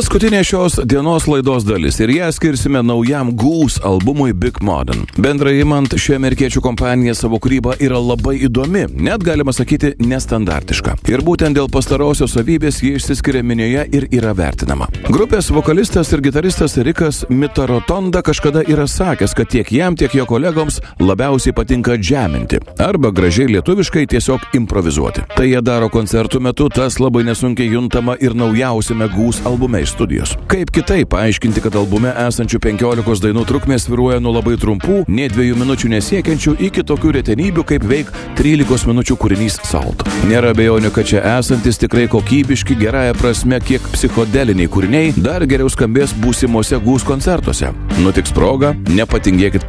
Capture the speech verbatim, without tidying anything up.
Paskutinė šios dienos laidos dalis ir ją skirsime naujam Goose albumui Big Modern. Bendrai imant, ši amerikiečių kompanija savo kūrybą yra labai įdomi, net galima sakyti nestandartiška. Ir būtent dėl pastarosios savybės jie išsiskiria minioje ir yra vertinama. Grupės vokalistas ir gitaristas Rikas Mitarotonda kažkada yra sakęs, kad tiek jam, tiek jo kolegoms labiausiai patinka džeminti, arba gražiai lietuviškai tiesiog improvizuoti. Tai jie daro koncertų metu, tas labai nesunkiai juntama ir naujausiame Goose albume iš studijos. Kaip kitaip paaiškinti, kad albume esančių penkiolikos dainų trukmės svyruoja nuo labai trumpų, nė dviejų minučių nesiekiančių iki tokių retenybių kaip veik trylikos minučių kūrinys Salt. Nėra abejonių, kad čia esantis tikrai kokybiški, gerąja prasme kiek psichodeliniai kūriniai dar geriau skambės būsimuose Goose koncertuose. Nutiks proga, nepatingėkit